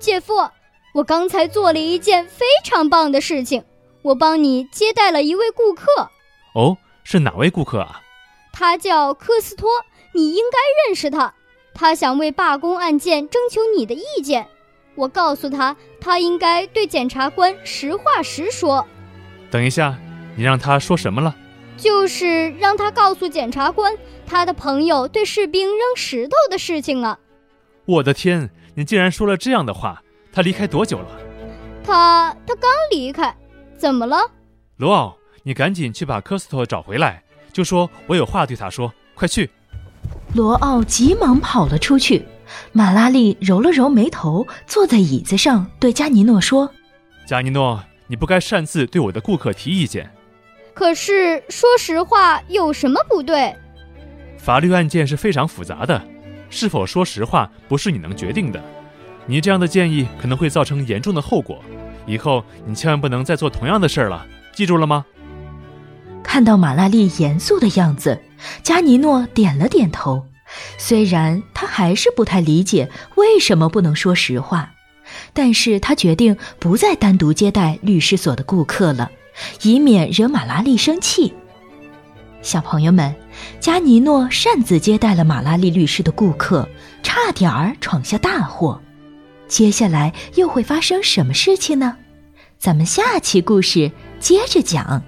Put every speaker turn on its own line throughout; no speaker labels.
姐夫，我刚才做了一件非常棒的事情，我帮你接待了一位顾客。
哦，是哪位顾客啊？
他叫科斯托，你应该认识他。他想为罢工案件征求你的意见。我告诉他，他应该对检察官实话实说。
等一下，你让他说什么了？
就是让他告诉检察官，他的朋友对士兵扔石头的事情了。
我的天，你竟然说了这样的话！他离开多久了？
他刚离开。怎么了？
罗奥，你赶紧去把科斯托找回来，就说我有话对他说，快去！
罗奥急忙跑了出去。马拉利揉了揉眉头，坐在椅子上对加尼诺说：
加尼诺，你不该擅自对我的顾客提意见。
可是说实话有什么不对？
法律案件是非常复杂的，是否说实话不是你能决定的。你这样的建议可能会造成严重的后果，以后你千万不能再做同样的事了，记住了吗？
看到马拉利严肃的样子，加尼诺点了点头。虽然他还是不太理解为什么不能说实话，但是他决定不再单独接待律师所的顾客了，以免惹马拉利生气。小朋友们，加尼诺擅自接待了马拉利律师的顾客，差点儿闯下大祸。接下来又会发生什么事情呢？咱们下期故事接着讲。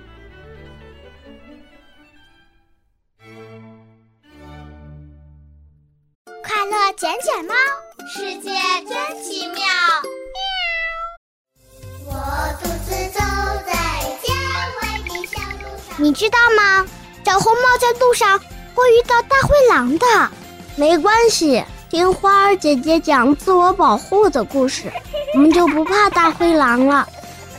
快乐捡捡猫，世界真奇妙。我独自走在健胃的小路上。你知道吗？小红帽在路上会遇到大灰狼的。没关系，听花儿姐姐讲自我保护的故事，我们就不怕大灰狼了。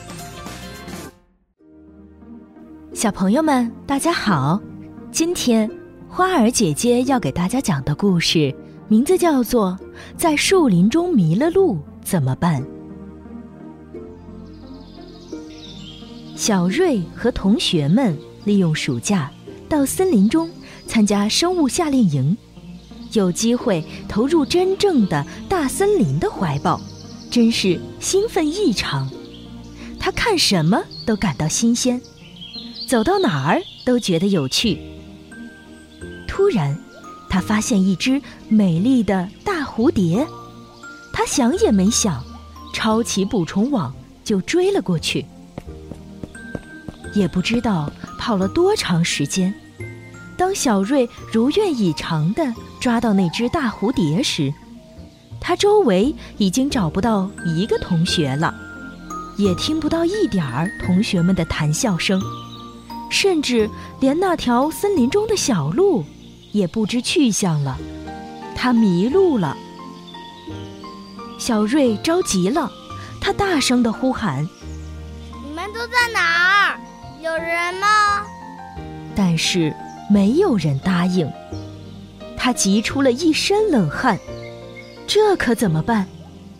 小朋友们，大家好！今天花儿姐姐要给大家讲的故事名字叫做《在树林中迷了路怎么办》。小瑞和同学们利用暑假到森林中参加生物夏令营，有机会投入真正的大森林的怀抱，真是兴奋异常。他看什么都感到新鲜，走到哪儿都觉得有趣。突然他发现一只美丽的大蝴蝶，他想也没想，抄起捕虫网就追了过去。也不知道跑了多长时间，当小瑞如愿以偿地抓到那只大蝴蝶时，他周围已经找不到一个同学了，也听不到一点儿同学们的谈笑声，甚至连那条森林中的小路也不知去向了，他迷路了。小瑞着急了，他大声地呼喊：
你们都在哪儿？有人吗？
但是没有人答应。他急出了一身冷汗，这可怎么办？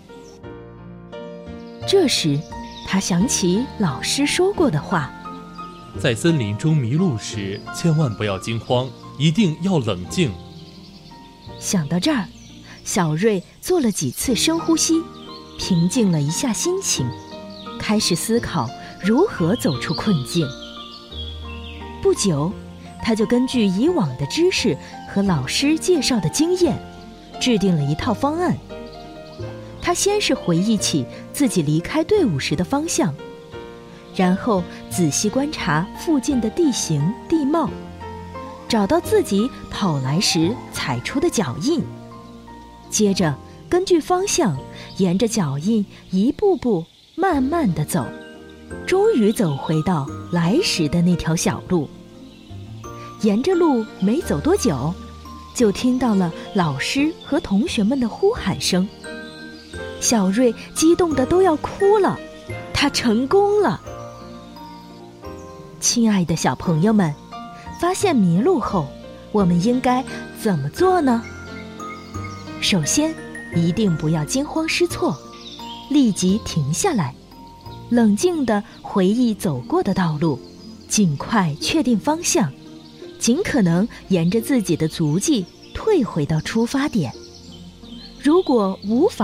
这时他想起老师说过的话：
在森林中迷路时，千万不要惊慌，一定要冷静。
想到这儿，小瑞做了几次深呼吸，平静了一下心情，开始思考如何走出困境。不久，他就根据以往的知识和老师介绍的经验，制定了一套方案。他先是回忆起自己离开队伍时的方向，然后仔细观察附近的地形地貌，找到自己跑来时踩出的脚印，接着根据方向沿着脚印一步步慢慢地走，终于走回到来时的那条小路。沿着路没走多久，就听到了老师和同学们的呼喊声。小瑞激动得都要哭了，他成功了。亲爱的小朋友们，发现迷路后，我们应该怎么做呢？首先，一定不要惊慌失措，立即停下来，冷静地回忆走过的道路，尽快确定方向，尽可能沿着自己的足迹退回到出发点。如果无法